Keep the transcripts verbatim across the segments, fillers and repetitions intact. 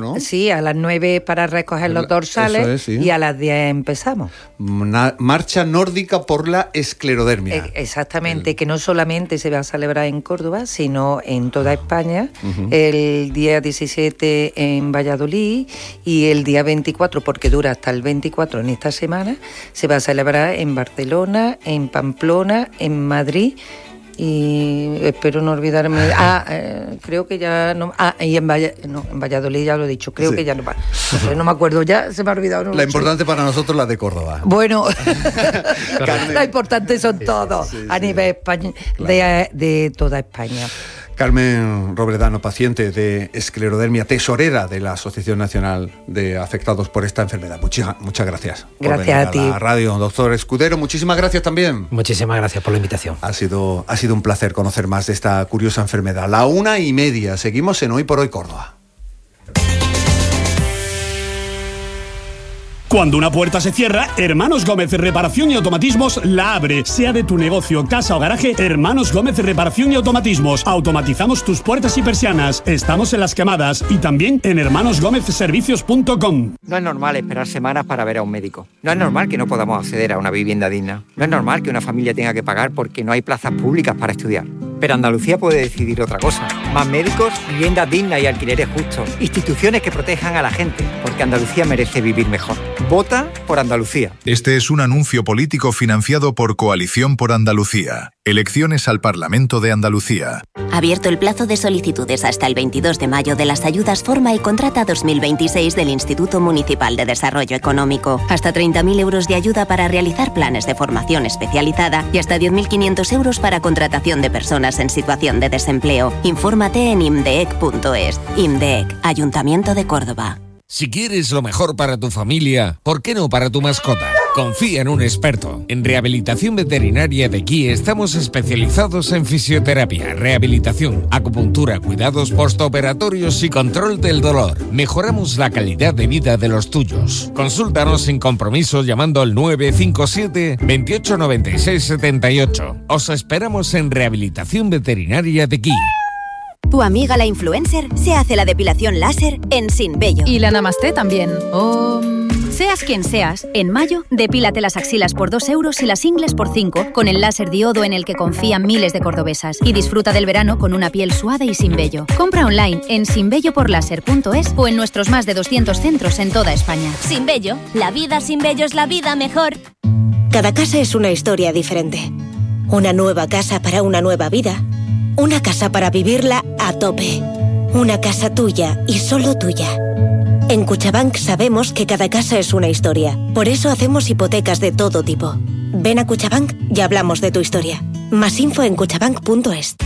¿no? Sí, a las nueve para recoger los dorsales. Eso es, sí. Y a las diez empezamos. Una marcha nórdica por la esclerodermia. Eh, exactamente, el... que no solamente se va a celebrar en Córdoba, sino en toda España, uh-huh. el día diecisiete en Valladolid y el día veinticuatro, porque dura hasta el veinticuatro en esta semana, se va a celebrar en Barcelona, en Pamplona, en Madrid. Y espero no olvidarme. Ah, eh, creo que ya no. Ah, y en, Valla, no, en Valladolid ya lo he dicho. Creo sí. que ya no. No, no me acuerdo ya, se me ha olvidado. No la importante sé. Para nosotros, la de Córdoba. Bueno, la importante son todos sí, sí, a sí. nivel España, claro. de, de toda España. Carmen Robledano, paciente de esclerodermia, tesorera de la Asociación Nacional de Afectados por esta enfermedad. Muchas, muchas gracias. Gracias a ti. A la radio, doctor Escudero, muchísimas gracias también. Muchísimas gracias por la invitación. Ha sido, ha sido un placer conocer más de esta curiosa enfermedad. La una y media, seguimos en Hoy por Hoy Córdoba. Cuando una puerta se cierra, Hermanos Gómez Reparación y Automatismos la abre. Sea de tu negocio, casa o garaje, Hermanos Gómez Reparación y Automatismos. Automatizamos tus puertas y persianas. Estamos en Las Quemadas y también en hermanos gómez servicios punto com. No es normal esperar semanas para ver a un médico. No es normal que no podamos acceder a una vivienda digna. No es normal que una familia tenga que pagar porque no hay plazas públicas para estudiar. Pero Andalucía puede decidir otra cosa. Más médicos, viviendas dignas y alquileres justos. Instituciones que protejan a la gente, porque Andalucía merece vivir mejor. Vota por Andalucía. Este es un anuncio político financiado por Coalición por Andalucía. Elecciones al Parlamento de Andalucía. Abierto el plazo de solicitudes hasta el veintidós de mayo de las ayudas Forma y Contrata dos mil veintiséis del Instituto Municipal de Desarrollo Económico. Hasta treinta mil euros de ayuda para realizar planes de formación especializada y hasta diez mil quinientos euros para contratación de personas en situación de desempleo. Infórmate en imdeec punto es. IMDEC, Ayuntamiento de Córdoba. Si quieres lo mejor para tu familia, ¿por qué no para tu mascota? Confía en un experto. En Rehabilitación Veterinaria de Aquí estamos especializados en fisioterapia, rehabilitación, acupuntura, cuidados postoperatorios y control del dolor. Mejoramos la calidad de vida de los tuyos. Consúltanos sin compromiso llamando al nueve cinco siete, veintiocho noventa y seis setenta y ocho. Os esperamos en Rehabilitación Veterinaria de Aquí. Tu amiga la influencer se hace la depilación láser en Sin Vello. Y la Namaste también. Oh... Seas quien seas, en mayo, depílate las axilas por dos euros y las ingles por cinco con el láser diodo en el que confían miles de cordobesas. Y disfruta del verano con una piel suave y sin vello. Compra online en sin vello por láser punto es o en nuestros más de doscientos centros en toda España. Sin Vello, la vida sin vello es la vida mejor. Cada casa es una historia diferente. Una nueva casa para una nueva vida. Una casa para vivirla a tope. Una casa tuya y solo tuya. En Cuchabank sabemos que cada casa es una historia. Por eso hacemos hipotecas de todo tipo. Ven a Cuchabank y hablamos de tu historia. Más info en cuchabank punto es.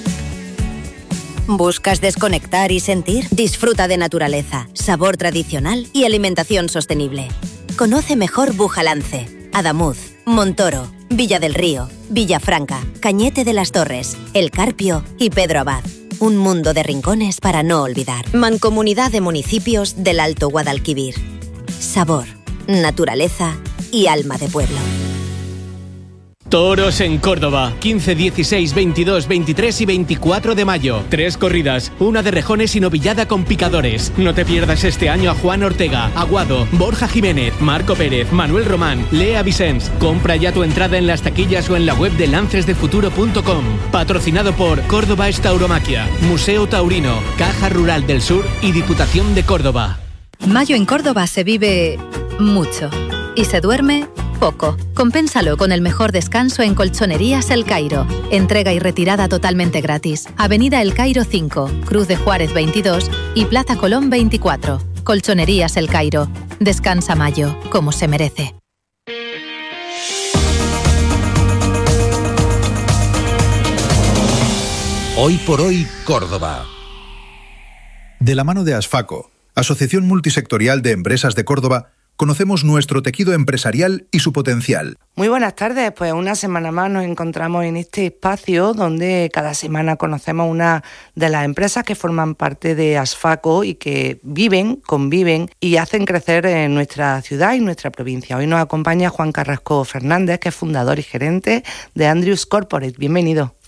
¿Buscas desconectar y sentir? Disfruta de naturaleza, sabor tradicional y alimentación sostenible. Conoce mejor Bujalance, Adamuz, Montoro, Villa del Río, Villafranca, Cañete de las Torres, El Carpio y Pedro Abad. Un mundo de rincones para no olvidar. Mancomunidad de Municipios del Alto Guadalquivir. Sabor, naturaleza y alma de pueblo. Toros en Córdoba, quince, dieciséis, veintidós, veintitrés y veinticuatro de mayo. Tres corridas, una de rejones y novillada con picadores. No te pierdas este año a Juan Ortega, Aguado, Borja Jiménez, Marco Pérez, Manuel Román, Lea Vicens. Compra ya tu entrada en las taquillas o en la web de lances de futuro punto com. Patrocinado por Córdoba Tauromaquia, Museo Taurino, Caja Rural del Sur y Diputación de Córdoba. Mayo en Córdoba se vive mucho y se duerme poco. Compénsalo con el mejor descanso en Colchonerías El Cairo. Entrega y retirada totalmente gratis. Avenida El Cairo cinco, Cruz de Juárez veintidós y Plaza Colón veinticuatro. Colchonerías El Cairo. Descansa mayo, como se merece. Hoy por hoy, Córdoba. De la mano de Asfaco, Asociación Multisectorial de Empresas de Córdoba, conocemos nuestro tejido empresarial y su potencial. Muy buenas tardes, pues una semana más nos encontramos en este espacio donde cada semana conocemos una de las empresas que forman parte de Asfaco y que viven, conviven y hacen crecer en nuestra ciudad y nuestra provincia. Hoy nos acompaña Juan Carrasco Fernández, que es fundador y gerente de Andrews Corporate. Bienvenido.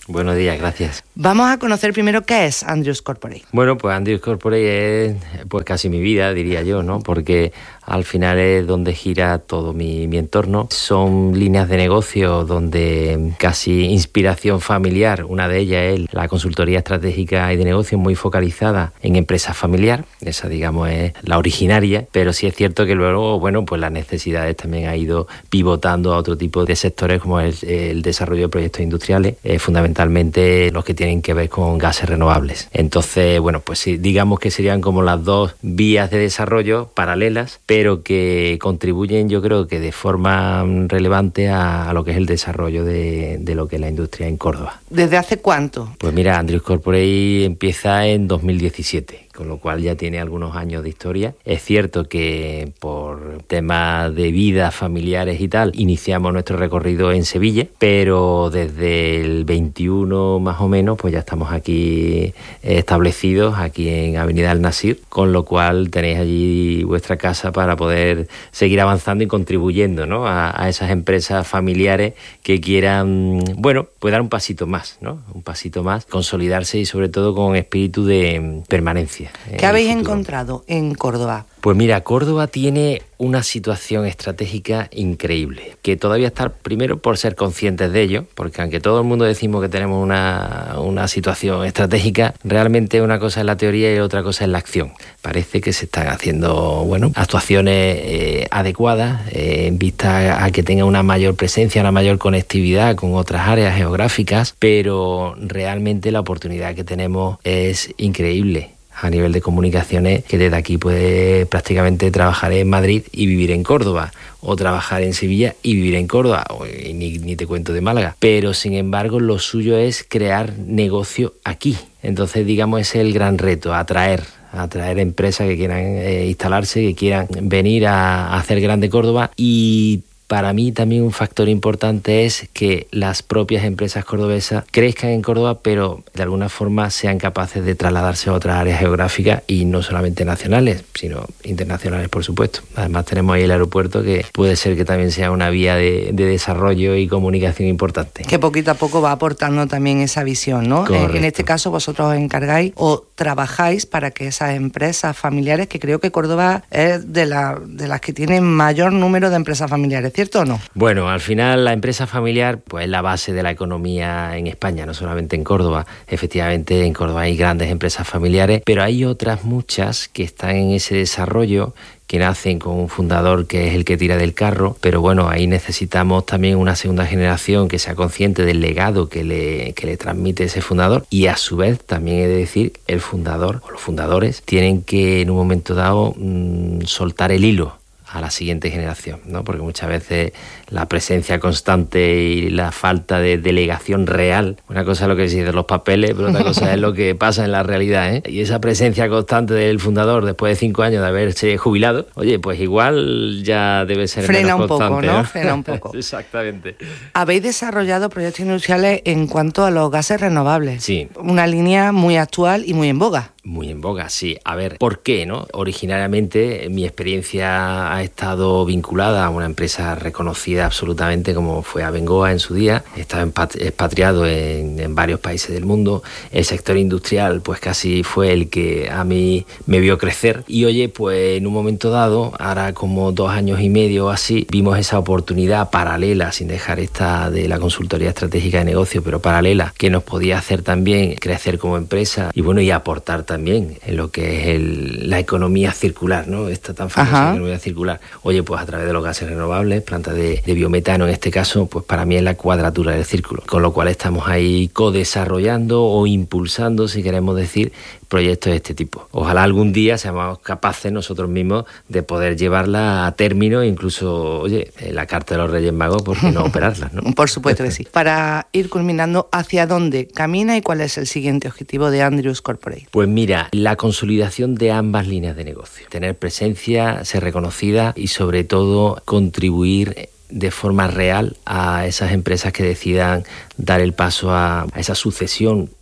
Buenos días, gracias. Vamos a conocer primero qué es Andrews Corporate. Bueno, pues Andrews Corporate es pues casi mi vida, diría yo, ¿no? Porque al final es donde gira todo mi, mi entorno. Son líneas de negocio donde casi inspiración familiar, una de ellas es la consultoría estratégica y de negocio muy focalizada en empresas familiar, esa digamos es la originaria, pero sí es cierto que luego, bueno, pues las necesidades también ha ido pivotando a otro tipo de sectores como el, el desarrollo de proyectos industriales, eh, fundamentalmente los que tienen que ver con gases renovables. Entonces, bueno, pues sí, digamos que serían como las dos vías de desarrollo paralelas, pero que contribuyen yo creo que de forma relevante a, a lo que es el desarrollo de, de lo que es la industria en Córdoba. ¿Desde hace cuánto? Pues mira, Andrews Corporate empieza en dos mil diecisiete. Con lo cual ya tiene algunos años de historia. Es cierto que por temas de vida, familiares y tal, iniciamos nuestro recorrido en Sevilla, pero desde el veintiuno más o menos, pues ya estamos aquí establecidos, aquí en Avenida El Nasir, con lo cual tenéis allí vuestra casa para poder seguir avanzando y contribuyendo, ¿no?, a, a esas empresas familiares que quieran, bueno, pues dar un pasito más, ¿no? Un pasito más, consolidarse y sobre todo con espíritu de permanencia. ¿Qué habéis encontrado en Córdoba? Pues mira, Córdoba tiene una situación estratégica increíble, que todavía está primero por ser conscientes de ello, porque aunque todo el mundo decimos que tenemos una, una situación estratégica, realmente una cosa es la teoría y otra cosa es la acción. Parece que se están haciendo, bueno, actuaciones eh, adecuadas eh, en vista a que tenga una mayor presencia, una mayor conectividad con otras áreas geográficas, pero realmente la oportunidad que tenemos es increíble a nivel de comunicaciones, que desde aquí puede prácticamente trabajar en Madrid y vivir en Córdoba, o trabajar en Sevilla y vivir en Córdoba, o, y ni, ni te cuento de Málaga. Pero sin embargo lo suyo es crear negocio aquí. Entonces digamos ese es el gran reto, atraer atraer empresas que quieran eh, instalarse, que quieran venir a, a hacer grande Córdoba. Y para mí también un factor importante es que las propias empresas cordobesas crezcan en Córdoba, pero de alguna forma sean capaces de trasladarse a otras áreas geográficas y no solamente nacionales, sino internacionales, por supuesto. Además tenemos ahí el aeropuerto, que puede ser que también sea una vía de, de desarrollo y comunicación importante. Que poquito a poco va aportando también esa visión, ¿no? Correcto. En este caso vosotros os encargáis o trabajáis para que esas empresas familiares, que creo que Córdoba es de, la, de las que tienen mayor número de empresas familiares, ¿cierto o no? Bueno, al final la empresa familiar pues es la base de la economía en España, no solamente en Córdoba. Efectivamente en Córdoba hay grandes empresas familiares, pero hay otras muchas que están en ese desarrollo, que nacen con un fundador que es el que tira del carro, pero bueno, ahí necesitamos también una segunda generación que sea consciente del legado que le, que le transmite ese fundador, y a su vez también he de decir, el fundador o los fundadores tienen que en un momento dado mmm, soltar el hilo a la siguiente generación, ¿no? Porque muchas veces la presencia constante y la falta de delegación real, una cosa es lo que se dice de los papeles, pero otra cosa es lo que pasa en la realidad, ¿eh? Y esa presencia constante del fundador después de cinco años de haberse jubilado, oye, pues igual ya debe ser frena menos un poco, constante, ¿no? ¿no? Frena un poco. Exactamente. Habéis desarrollado proyectos industriales en cuanto a los gases renovables. Sí. Una línea muy actual y muy en boga. Muy en boga, sí. A ver, ¿por qué, no? Originariamente mi experiencia ha estado vinculada a una empresa reconocida absolutamente como fue Abengoa en su día. He estado expatriado en, en varios países del mundo. El sector industrial pues casi fue el que a mí me vio crecer. Y oye, pues en un momento dado, ahora como dos años y medio o así, vimos esa oportunidad paralela, sin dejar esta de la consultoría estratégica de negocio, pero paralela, que nos podía hacer también crecer como empresa y bueno, y aportar también en lo que es el, la economía circular, ¿no? Esta tan famosa Ajá. economía circular. Oye, pues a través de los gases renovables, plantas de, de biometano en este caso, pues para mí es la cuadratura del círculo. Con lo cual estamos ahí co-desarrollando o impulsando, si queremos decir, proyectos de este tipo. Ojalá algún día seamos capaces nosotros mismos de poder llevarla a término, incluso, oye, la carta de los Reyes Magos, ¿por qué no operarlas, no? Por supuesto que sí. Para ir culminando, ¿hacia dónde camina y cuál es el siguiente objetivo de Andrews Corporate? Pues mira, la consolidación de ambas líneas de negocio. Tener presencia, ser reconocida y sobre todo contribuir de forma real a esas empresas que decidan dar el paso a, a esa sucesión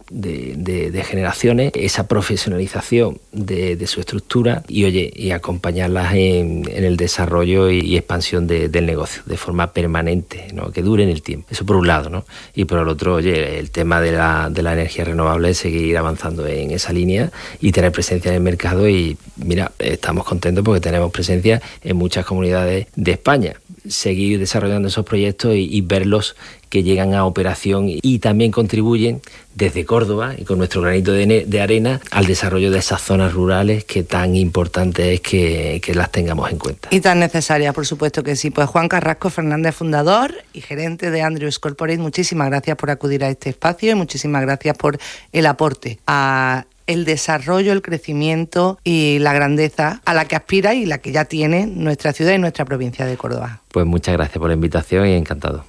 de, de, de generaciones, esa profesionalización de, de su estructura y, oye, y acompañarlas en, en el desarrollo y, y expansión de, del negocio de forma permanente, ¿no? Que dure en el tiempo. Eso por un lado, ¿no? Y por el otro, oye, el tema de la, de la energía renovable, seguir avanzando en esa línea y tener presencia en el mercado. Y mira, estamos contentos porque tenemos presencia en muchas comunidades de España. Seguir desarrollando esos proyectos y, y verlos que llegan a operación y también contribuyen desde Córdoba y con nuestro granito de, de arena al desarrollo de esas zonas rurales que tan importante es que, que las tengamos en cuenta. Y tan necesarias, por supuesto que sí. Pues Juan Carrasco Fernández, fundador y gerente de Andrews Corporate, muchísimas gracias por acudir a este espacio y muchísimas gracias por el aporte a el desarrollo, el crecimiento y la grandeza a la que aspira y la que ya tiene nuestra ciudad y nuestra provincia de Córdoba. Pues muchas gracias por la invitación y encantado.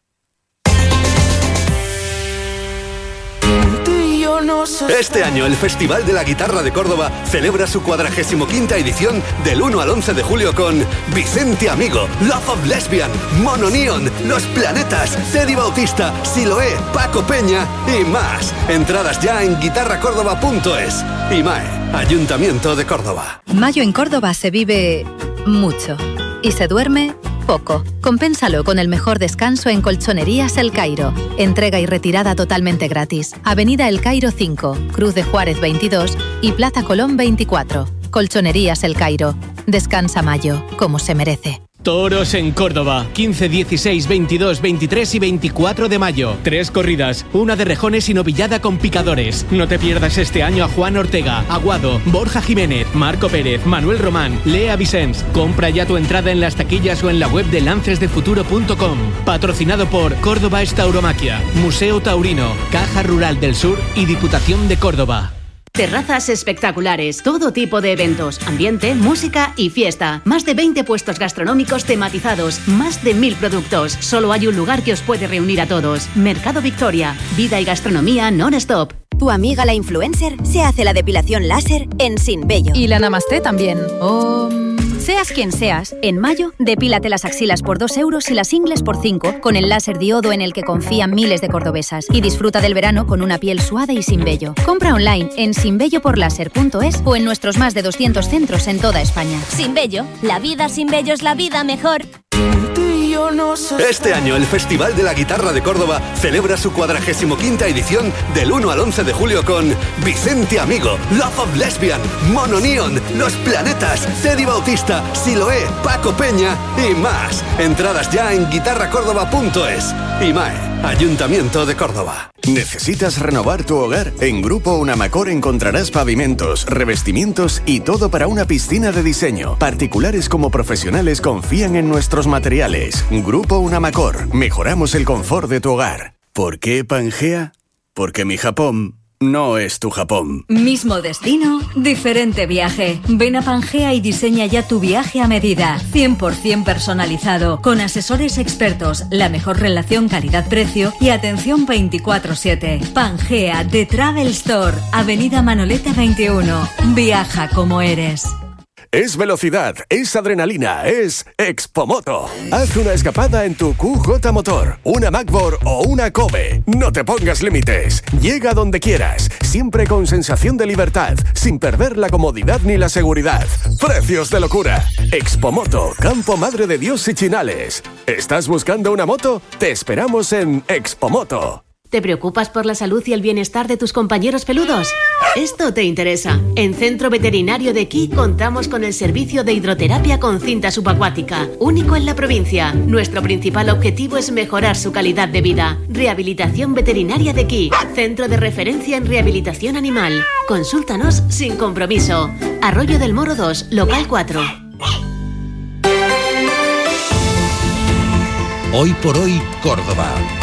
Este año el Festival de la Guitarra de Córdoba celebra su cuadragésimo quinta edición del uno al once de julio con Vicente Amigo, Love of Lesbian, Mono Neon, Los Planetas, Teddy Bautista, Siloé, Paco Peña y más. Entradas ya en guitarra córdoba punto es. I M A E, Ayuntamiento de Córdoba. Mayo en Córdoba se vive mucho y se duerme poco. Compénsalo con el mejor descanso en Colchonerías El Cairo. Entrega y retirada totalmente gratis. Avenida El Cairo cinco, Cruz de Juárez veintidós y Plaza Colón veinticuatro. Colchonerías El Cairo. Descansa mayo, como se merece. Toros en Córdoba, quince, dieciséis, veintidós, veintitrés y veinticuatro de mayo. Tres corridas, una de rejones y novillada con picadores. No te pierdas este año a Juan Ortega, Aguado, Borja Jiménez, Marco Pérez, Manuel Román, Lea Vicens. Compra ya tu entrada en las taquillas o en la web de lances de futuro punto com. Patrocinado por Córdoba es Tauromaquia, Museo Taurino, Caja Rural del Sur y Diputación de Córdoba. Terrazas espectaculares, todo tipo de eventos, ambiente, música y fiesta. Más de veinte puestos gastronómicos tematizados, más de mil productos. Solo hay un lugar que os puede reunir a todos. Mercado Victoria, vida y gastronomía non-stop. Tu amiga la influencer se hace la depilación láser en Sin Vello. Y la Namaste también. Oh... Seas quien seas, en mayo, depílate las axilas por dos euros y las ingles por cinco con el láser diodo en el que confían miles de cordobesas. Y disfruta del verano con una piel suave y sin vello. Compra online en sin vello por láser punto es o en nuestros más de doscientos centros en toda España. Sin Vello, la vida sin vello es la vida mejor. Este año el Festival de la Guitarra de Córdoba celebra su cuadragésimo quinta edición del uno al once de julio con Vicente Amigo, Love of Lesbian, Mono Neon, Los Planetas, Teddy Bautista, Siloé, Paco Peña y más. Entradas ya en guitarra córdoba punto es. I M A E, Ayuntamiento de Córdoba. ¿Necesitas renovar tu hogar? En Grupo Unamacor encontrarás pavimentos, revestimientos y todo para una piscina de diseño. Particulares como profesionales confían en nuestros materiales. Grupo Unamacor. Mejoramos el confort de tu hogar. ¿Por qué Pangea? Porque mi Japón no es tu Japón. Mismo destino, diferente viaje. Ven a Pangea y diseña ya tu viaje a medida. cien por ciento personalizado, con asesores expertos, la mejor relación calidad-precio y atención veinticuatro siete. Pangea The Travel Store, Avenida Manoleta veintiuno. Viaja como eres. Es velocidad, es adrenalina, es Expomoto. Haz una escapada en tu Q J Motor, una Macbor o una Kobe. No te pongas límites. Llega donde quieras, siempre con sensación de libertad, sin perder la comodidad ni la seguridad. Precios de locura. Expomoto, Campo Madre de Dios y Chinales. ¿Estás buscando una moto? Te esperamos en Expomoto. ¿Te preocupas por la salud y el bienestar de tus compañeros peludos? Esto te interesa. En Centro Veterinario de Quí contamos con el servicio de hidroterapia con cinta subacuática, único en la provincia. Nuestro principal objetivo es mejorar su calidad de vida. Rehabilitación Veterinaria de Quí, centro de referencia en rehabilitación animal. Consúltanos sin compromiso. Arroyo del Moro dos, local cuatro. Hoy por hoy, Córdoba.